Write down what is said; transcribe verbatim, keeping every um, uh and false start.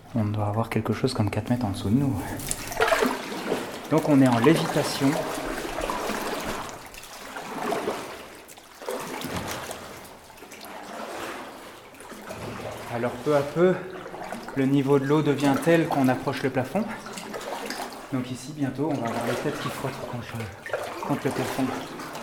On doit avoir quelque chose comme quatre mètres en dessous de nous. Donc on est en lévitation. Alors peu à peu, le niveau de l'eau devient tel qu'on approche le plafond. Donc ici bientôt on va avoir les têtes qui frottent contre, contre le plafond.